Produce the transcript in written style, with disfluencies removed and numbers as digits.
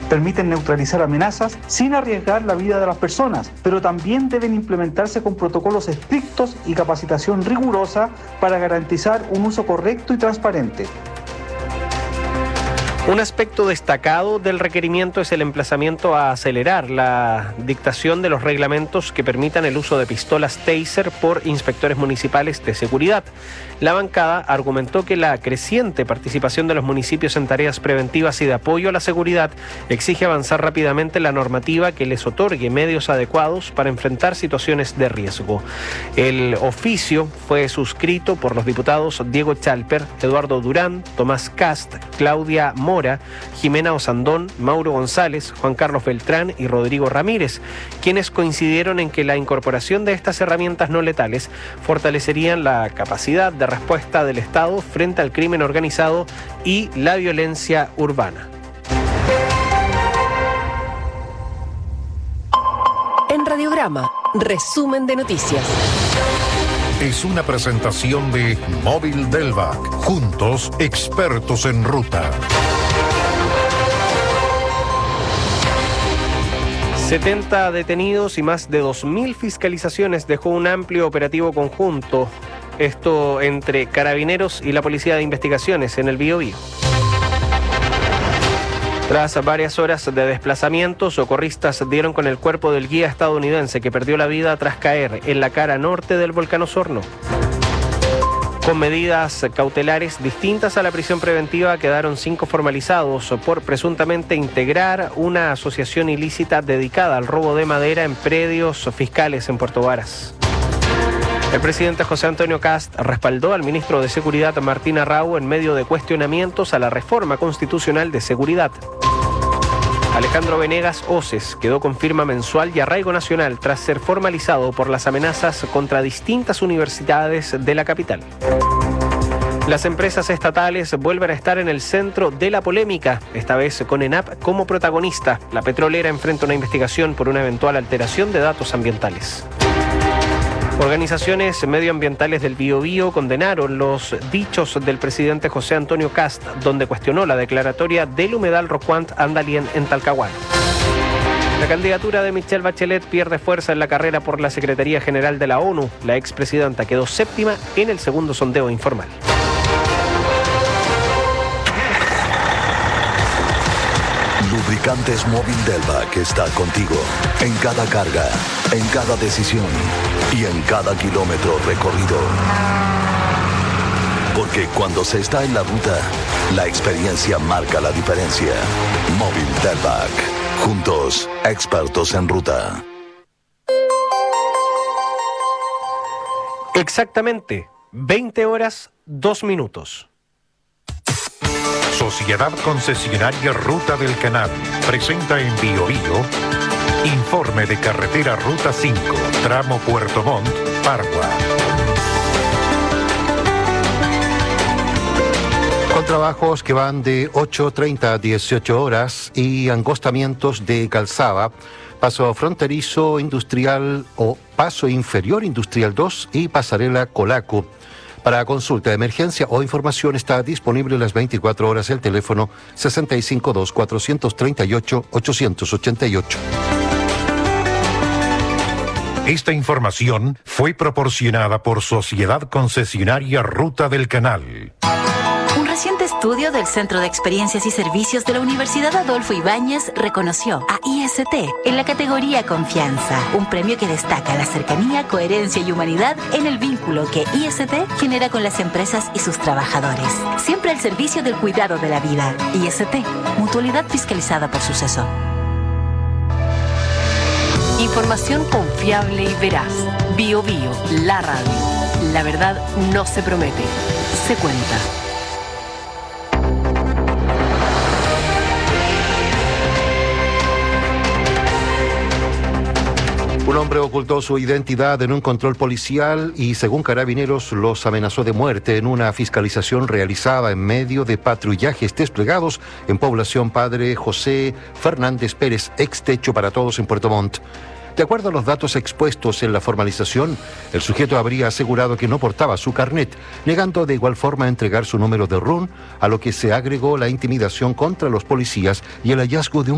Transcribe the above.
permiten neutralizar amenazas sin arriesgar la vida de las personas, pero también deben implementarse con protocolos estrictos y capacitación rigurosa para garantizar un uso correcto y transparente. Un aspecto destacado del requerimiento es el emplazamiento a acelerar la dictación de los reglamentos que permitan el uso de pistolas Taser por inspectores municipales de seguridad. La bancada argumentó que la creciente participación de los municipios en tareas preventivas y de apoyo a la seguridad exige avanzar rápidamente la normativa que les otorgue medios adecuados para enfrentar situaciones de riesgo. El oficio fue suscrito por los diputados Diego Chalper, Eduardo Durán, Tomás Cast, Claudia Mora, Jimena Osandón, Mauro González, Juan Carlos Beltrán y Rodrigo Ramírez, quienes coincidieron en que la incorporación de estas herramientas no letales fortalecerían la capacidad de respuesta del Estado frente al crimen organizado y la violencia urbana. En Radiograma, resumen de noticias. Es una presentación de Móvil Delvac. Juntos, expertos en ruta. 70 detenidos y más de 2.000 fiscalizaciones dejó un amplio operativo conjunto. Esto entre Carabineros y la Policía de Investigaciones en el Biobío. Tras varias horas de desplazamiento, socorristas dieron con el cuerpo del guía estadounidense que perdió la vida tras caer en la cara norte del volcán Osorno. Con medidas cautelares distintas a la prisión preventiva, quedaron 5 formalizados por presuntamente integrar una asociación ilícita dedicada al robo de madera en predios fiscales en Puerto Varas. El presidente José Antonio Kast respaldó al ministro de Seguridad Martín Arrau en medio de cuestionamientos a la reforma constitucional de seguridad. Alejandro Venegas Oces quedó con firma mensual y arraigo nacional tras ser formalizado por las amenazas contra distintas universidades de la capital. Las empresas estatales vuelven a estar en el centro de la polémica, esta vez con ENAP como protagonista. La petrolera enfrenta una investigación por una eventual alteración de datos ambientales. Organizaciones medioambientales del Biobío condenaron los dichos del presidente José Antonio Kast, donde cuestionó la declaratoria del humedal Rocuant Andalien en Talcahuano. La candidatura de Michelle Bachelet pierde fuerza en la carrera por la Secretaría General de la ONU. La expresidenta quedó séptima en el segundo sondeo informal. Lubricantes Móvil Delvac está contigo en cada carga, en cada decisión y en cada kilómetro recorrido. Porque cuando se está en la ruta, la experiencia marca la diferencia. Móvil Delvac. Juntos, expertos en ruta. Exactamente, 20 horas, 2 minutos. Sociedad Concesionaria Ruta del Canal presenta en Biobío informe de carretera Ruta 5, tramo Puerto Montt, Pargua. Con trabajos que van de 8:30 a 18 horas y angostamientos de calzada, paso fronterizo industrial o paso inferior industrial 2 y pasarela Colaco. Para consulta de emergencia o información está disponible las 24 horas el teléfono 652-438-888. Esta información fue proporcionada por Sociedad Concesionaria Ruta del Canal. Un reciente estudio del Centro de Experiencias y Servicios de la Universidad Adolfo Ibáñez reconoció a IST en la categoría Confianza, un premio que destaca la cercanía, coherencia y humanidad en el vínculo que IST genera con las empresas y sus trabajadores. Siempre al servicio del cuidado de la vida. IST, mutualidad fiscalizada por Suceso. Información confiable y veraz. Biobío, la radio. La verdad no se promete, se cuenta. Un hombre ocultó su identidad en un control policial y, según Carabineros, los amenazó de muerte en una fiscalización realizada en medio de patrullajes desplegados en población Padre José Fernández Pérez, ex Techo para Todos en Puerto Montt. De acuerdo a los datos expuestos en la formalización, el sujeto habría asegurado que no portaba su carnet, negando de igual forma entregar su número de RUN, a lo que se agregó la intimidación contra los policías y el hallazgo de un